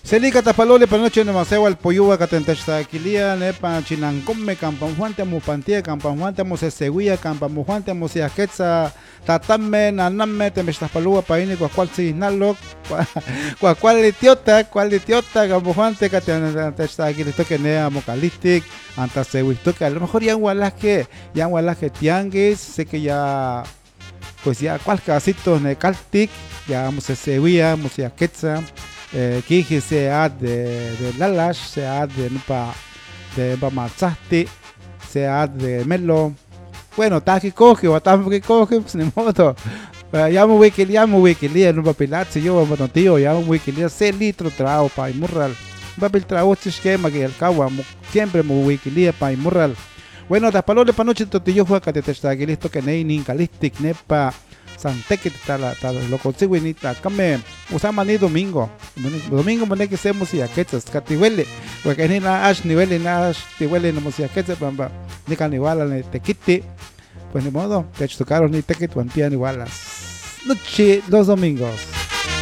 Selika tapalole panoche no maseo al poyuwa katentesta kilia nepa chinancome campan juante mu pantia campan juante mu seseguia campan mu juante mu siaketsa tatame naname temestapalua paini kwa cual si nalo kwa cual idiota campan juante katentesta kilia toque nea mocalistic anta seguistoque a lo mejor ya walaje tianguis sé que ya pues ya cual casito ne caltic ya mu seseguia mu siaketsa Kiji sea de Lalash, sea de Nupa de Bamazasti, sea de Melo. Bueno, Taki coge o Taki coge, pues ni modo. Ya me wikilia, no papilat, si yo voy a tío, ya me wikilia, 6 litros trago para imurral. Papel trago, esquema que el cagua, siempre me wikilia para imurral. Bueno, das palores para noche, totillo juega que te está aquí listo que ni calistic, nepa. Santeke lo consigo en ita kame usama ni domingo mone que se música que es catihuele porque ni na ash nivel na ash tihuele no música que se bamba ni canibala ni tequite pues ni modo te tocaron ni tequite tuantian igualas noche los domingos.